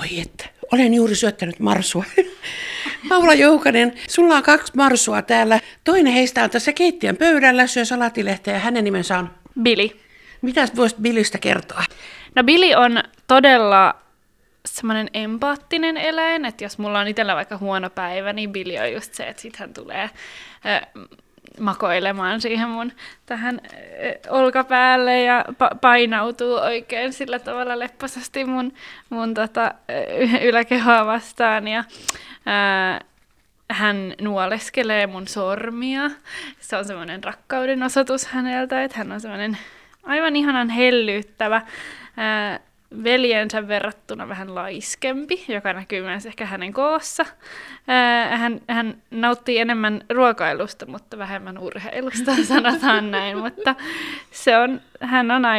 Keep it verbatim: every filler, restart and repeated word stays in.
Oi että, olen juuri syöttänyt marsua. Paula Joukanen, sulla on kaksi marsua täällä. Toinen heistä on tässä keittiön pöydällä, syö salatilehteä ja hänen nimensä on... Billy. Mitä voisit Billystä kertoa? No Billy on todella semmoinen empaattinen eläin, että jos mulla on itsellä vaikka huono päivä, niin Billy on just se, että sit hän tulee äh, makoilemaan siihen mun tähän äh, olkapäälle ja pa- painautuu oikein sillä tavalla lepposasti mun, mun tota, äh, yläkehoa vastaan ja äh, hän nuoleskelee mun sormia. Se on semmoinen rakkauden osoitus häneltä, että hän on semmoinen aivan ihanan hellyyttävä, ää, veljensä verrattuna vähän laiskempi, joka näkyy myös ehkä hänen koossa. Ää, hän, hän nauttii enemmän ruokailusta, mutta vähemmän urheilusta, sanotaan näin, mutta se on, hän on aivan